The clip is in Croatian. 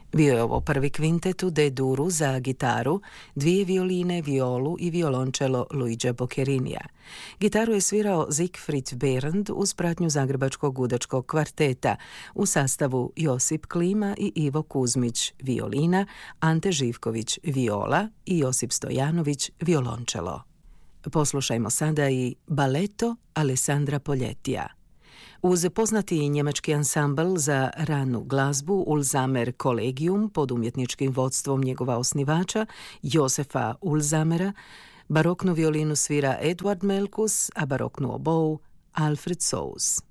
Bio je ovo prvi kvintet u D-duru za gitaru, 2 violine, violu i violončelo Luigija Boccherinija. Gitaru je svirao Siegfried Behrend uz pratnju Zagrebačkog gudačkog kvarteta u sastavu Josip Klima i Ivo Kuzmić violina, Ante Živković viola i Josip Stojanović violončelo. Poslušajmo sada i Baleto Alessandra Poljettija. Uz poznati njemački ansambl za ranu glazbu Ulzamer Collegium pod umjetničkim vodstvom njegova osnivača Josefa Ulzamera, baroknu violinu svira Eduard Melkus, a baroknu obou Alfred Sous.